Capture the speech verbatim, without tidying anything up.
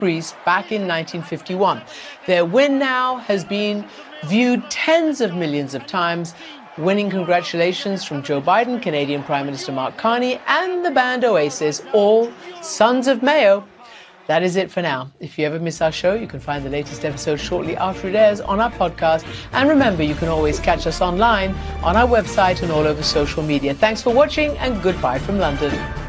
Greece back in nineteen fifty-one. Their win now has been viewed tens of millions of times. Winning congratulations from Joe Biden, Canadian Prime Minister Mark Carney, and the band Oasis, all sons of Mayo. That is it for now. If you ever miss our show, you can find the latest episode shortly after it airs on our podcast. And remember, you can always catch us online on our website and all over social media. Thanks for watching, and goodbye from London.